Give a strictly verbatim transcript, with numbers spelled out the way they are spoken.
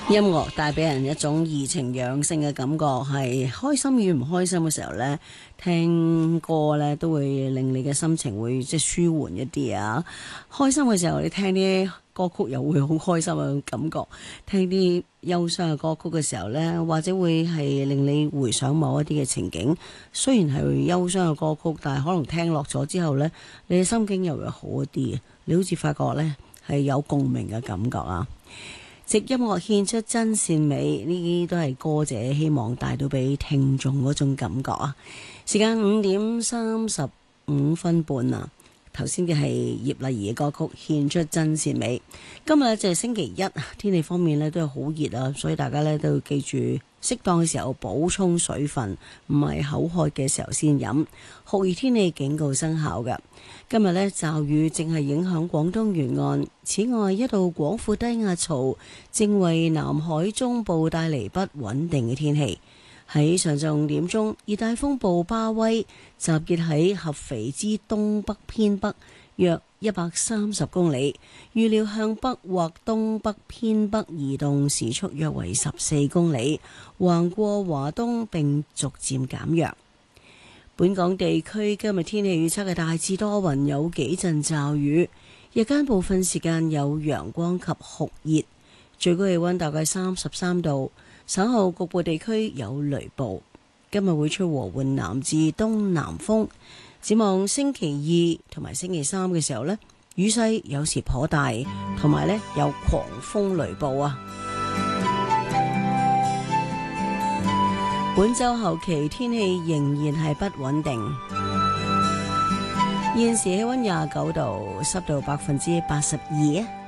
音樂帶俾人一種怡情養性嘅感覺，係開心與唔開心嘅時候呢，聽歌呢都會令你嘅心情會即係舒緩一啲啊。開心嘅時候你聽啲歌曲又會好開心嘅感覺，聽啲憂傷嘅歌曲嘅時候呢，或者會係令你回想某一啲嘅情景。雖然係憂傷嘅歌曲，但係可能聽落咗之後呢，你嘅心境又會好一啲，你好似發覺呢係有共鳴嘅感覺啊。藉音樂獻出真善美，呢啲都係歌者希望帶到俾聽眾嗰種感覺啊！時間五點三十五分半啊，頭先嘅係葉麗儀嘅歌曲獻出真善美。今日就係星期一，天氣方面咧都係好熱啊，所以大家咧都要記住適當嘅時候補充水分，唔係口渴嘅時候先飲。酷熱天氣警告生效嘅。今日呢，驟雨正係影響廣東沿岸，此外一道廣闊低壓槽正為南海中部帶嚟不穩定嘅天氣。喺上晝五點鐘，熱帶風暴巴威集結喺合肥之東北偏北約一百三十公里，預料向北或東北偏北移動，時速約為十四公里，橫過華東並逐漸減弱。本港地區今日天氣預測係大致多雲，有幾陣驟雨，日間部分時間有陽光及酷熱，最高氣溫大概三十三度，稍後局部地區有雷暴。今日會吹和緩南至東南風，展望星期二同埋星期三嘅時候呢，雨勢有時頗大，同埋呢有狂風雷暴啊！本周後期天氣仍然係不穩定，現時氣溫廿九度，濕度百分之八十二。